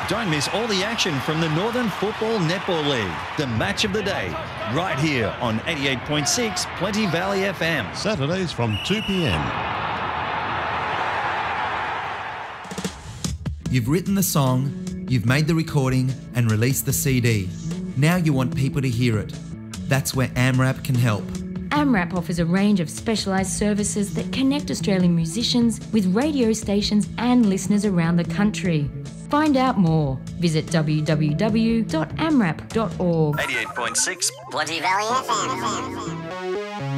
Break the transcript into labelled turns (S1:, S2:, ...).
S1: Don't miss all the action from the Northern Football Netball League. The match of the day, right here on 88.6 Plenty Valley FM.
S2: Saturdays from 2 p.m.
S3: You've written the song, you've made the recording and released the CD. Now you want people to hear it. That's where AMRAP can help.
S4: AMRAP offers a range of specialised services that connect Australian musicians with radio stations and listeners around the country. Find out more. Visit www.amrap.org.
S1: 88.6
S5: Plenty Valley FM.